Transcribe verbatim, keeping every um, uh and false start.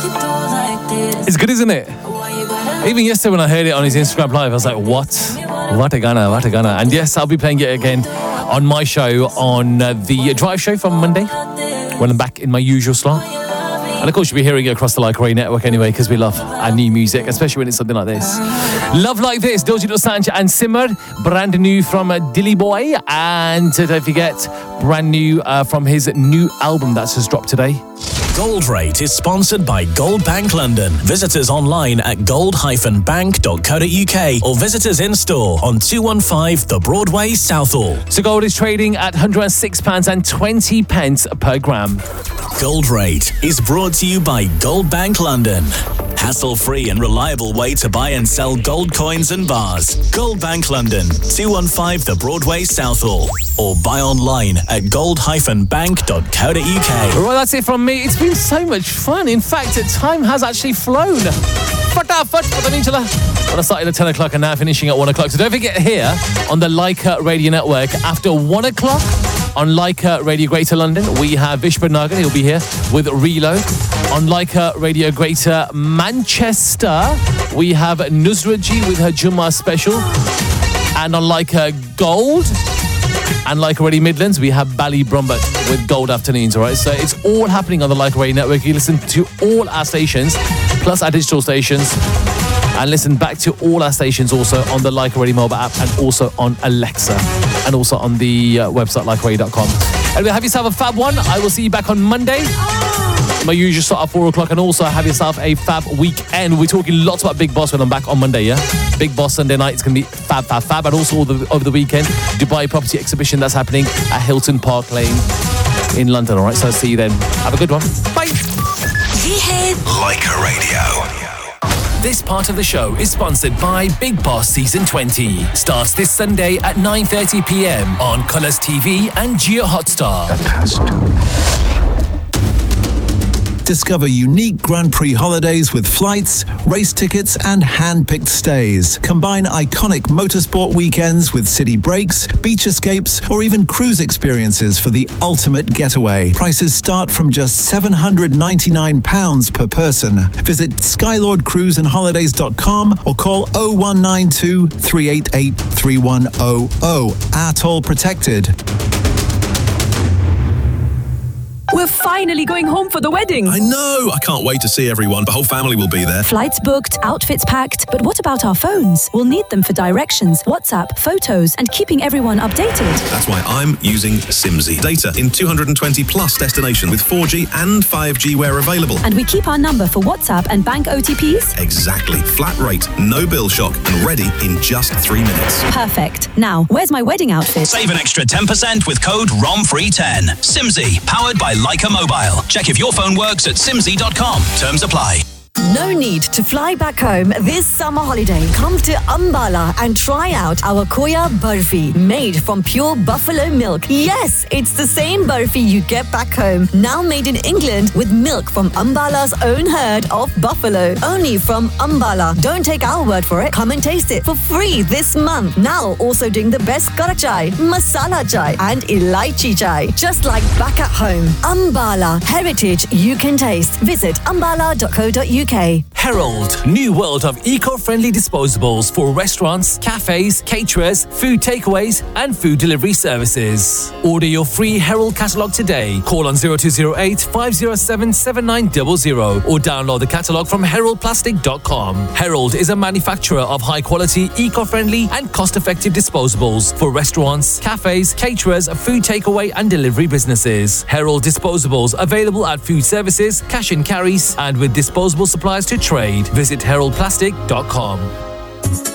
It's good, isn't it? Even yesterday when I heard it on his Instagram Live, I was like, what? What a gunner, what a gunner. And yes, I'll be playing it again on my show on uh, the Drive Show from Monday, when I'm back in my usual slot. And of course, you'll be hearing it across the Like Ray network anyway, because we love our new music, especially when it's something like this. Love Like This, Doja Dosanjh and Simmer, brand new from uh, Dilly Boy. And uh, don't forget, brand new uh, from his new album that's just dropped today. Gold Rate is sponsored by Gold Bank London. Visit us online at gold dash bank dot co dot uk or visit us in store on two one five The Broadway, Southall. So gold is trading at one hundred six pounds twenty per gram. Gold Rate is brought to you by Gold Bank London. Hassle-free and reliable way to buy and sell gold coins and bars. Gold Bank London, two one five The Broadway, Southall. Or buy online at gold dash bank dot co dot uk. Well, that's it from me. It's been so much fun. In fact, time has actually flown. When I started at ten o'clock and now finishing at one o'clock. So don't forget here on the Leica Radio Network after one o'clock on Leica Radio Greater London, we have Vishnu Nagar. He'll be here with Reload. On Leica Radio Greater Manchester, we have Nusrat Ji with her Jummah special. And on Leica Gold and Leica Radio Midlands, we have Bally Brumbert with Gold Afternoons, all right? So it's all happening on the Leica Radio Network. You listen to all our stations, plus our digital stations, and listen back to all our stations also on the Leica Radio mobile app and also on Alexa and also on the uh, website leica radio dot com. Anyway, have yourself a fab one. I will see you back on Monday. My usual start at four o'clock, and also have yourself a fab weekend. We're talking lots about Big Boss when I'm back on Monday, yeah? Big Boss Sunday night, it's going to be fab, fab, fab. And also over the, over the weekend, Dubai property exhibition that's happening at Hilton Park Lane in London, all right? So I'll see you then. Have a good one. Bye. Leica Radio. This part of the show is sponsored by Big Boss Season twenty. Starts this Sunday at nine thirty p.m. on Colours T V and Geo Hotstar. That has to. Discover unique Grand Prix holidays with flights, race tickets, and hand-picked stays. Combine iconic motorsport weekends with city breaks, beach escapes, or even cruise experiences for the ultimate getaway. Prices start from just seven hundred ninety-nine pounds per person. Visit skylord cruise and holidays dot com or call oh one nine two, three eight eight, three one oh oh. Atoll protected. We're finally going home for the wedding. I know. I can't wait to see everyone. The whole family will be there. Flights booked, outfits packed. But what about our phones? We'll need them for directions, WhatsApp, photos, and keeping everyone updated. That's why I'm using Simsy. Data in two hundred twenty plus destinations with four G and five G where available. And we keep our number for WhatsApp and bank O T Ps? Exactly. Flat rate, no bill shock, and ready in just three minutes. Perfect. Now, where's my wedding outfit? Save an extra ten percent with code R O M free ten. Simsy, powered by Leica Mobile. Check if your phone works at simsy dot com. Terms apply. No need to fly back home this summer holiday. Come to Ambala and try out our Koya Burfi, made from pure buffalo milk. Yes, it's the same burfi you get back home, now made in England with milk from Ambala's own herd of buffalo. Only from Ambala. Don't take our word for it. Come and taste it for free this month. Now also doing the best karak chai, masala chai, and elaichi chai. Just like back at home. Ambala, heritage you can taste. Visit ambala dot co dot uk. Herald, new world of eco-friendly disposables for restaurants, cafes, caterers, food takeaways, and food delivery services. Order your free Herald catalogue today. Call on zero two zero eight, five zero seven, seven nine zero zero or download the catalogue from herald plastic dot com. Herald is a manufacturer of high-quality, eco-friendly, and cost-effective disposables for restaurants, cafes, caterers, food takeaway, and delivery businesses. Herald disposables available at food services, cash and carries, and with disposable supplies to trade. Visit herald plastic dot com.